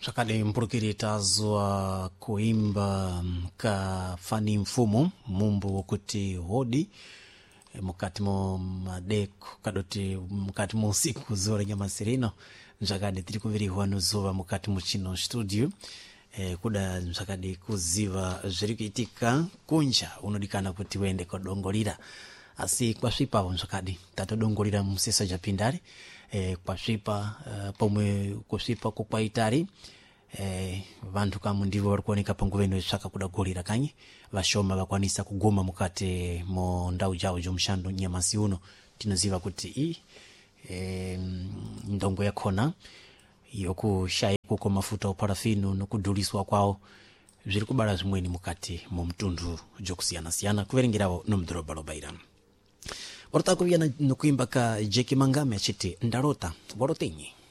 Shakadi mpurukiritazo kuimba kafani mfumu mumbu wakuti hodi mukati mo madeko kadoti mukati mo usiku zore nyama sirino njakadi tiri kuviri huanu zuva mukati muchino studio kuda njakadi kuziva zvirikuitika kunja unodikana kuti wende kodongolira asi kwa swipa njakadi tatodongolira musesa japindari kwa swipa pomwe kuswipa kukwaitari vantu kamu ndivo walikuoneka panguveno ishaka kudagolira kanyi vashoma vakwanisa kugoma mukati mo ndau jawo jomshando nyamasi uno tinoziva kuti ndongo yakhona yokushaya kuko mafuta oparafino nokuduliswa kwao zviri kubala zvimweni mukati mo mtundu jokusiyana-siyana kuverengerawo nomudhorobha lobairano warota kuviyana nokuimba ka Jeki Mangame achiti ndarota walotenyi.